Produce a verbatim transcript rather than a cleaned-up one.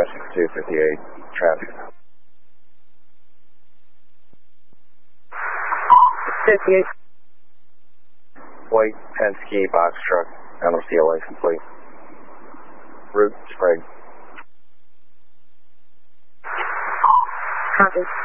five six two fifty-eight, traffic. fifty-eight. White Penske box truck, N O C license plate. Route Sprague. Copy.